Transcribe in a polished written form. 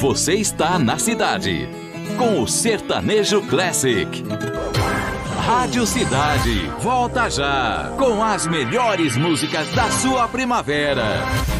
você está na cidade, com o Sertanejo Classic. Rádio Cidade, volta já, com as melhores músicas da sua primavera.